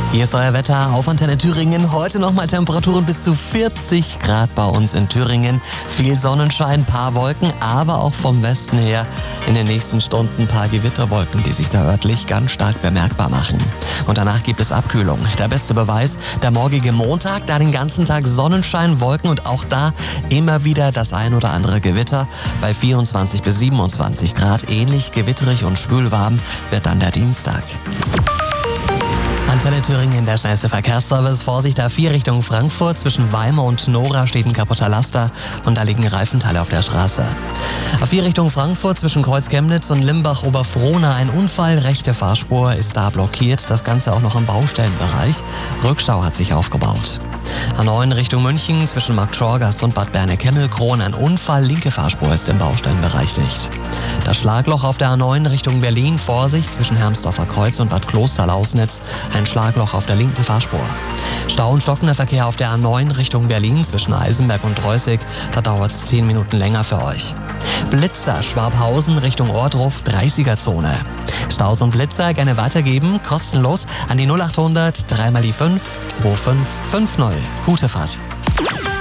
Hier ist euer Wetter auf Antenne Thüringen. Heute nochmal Temperaturen bis zu 40 Grad bei uns in Thüringen. Viel Sonnenschein, paar Wolken, aber auch vom Westen her in den nächsten Stunden ein paar Gewitterwolken, die sich da örtlich ganz stark bemerkbar machen. Und danach gibt es Abkühlung. Der beste Beweis, der morgige Montag, da den ganzen Tag Sonnenschein, Wolken und auch da immer wieder das ein oder andere Gewitter. Bei 24 bis 27 Grad, ähnlich gewitterig und schwülwarm wird dann der Dienstag. Antenne Thüringen, der schnellste Verkehrsservice. Vorsicht A4 Richtung Frankfurt. Zwischen Weimar und Nora steht ein kaputter Laster und da liegen Reifenteile auf der Straße. A4 Richtung Frankfurt zwischen Kreuz-Chemnitz und Limbach-Oberfrohna ein Unfall. Rechte Fahrspur ist da blockiert. Das Ganze auch noch im Baustellenbereich. Rückstau hat sich aufgebaut. A9 Richtung München zwischen Marktschorgast und Bad Berne-Kemmelkron ein Unfall. Linke Fahrspur ist im Baustellenbereich dicht. Das Schlagloch auf der A9 Richtung Berlin. Vorsicht zwischen Hermsdorfer Kreuz und Bad Kloster-Lausnitz. Ein Schlagloch auf der linken Fahrspur. Stau und stockender Verkehr auf der A9 Richtung Berlin zwischen Eisenberg und Reußig. Da dauert es 10 Minuten länger für euch. Blitzer Schwabhausen Richtung Ohrdruf 30er-Zone. Staus und Blitzer gerne weitergeben, kostenlos an die 0800 3 mal die 5 2550. Gute Fahrt.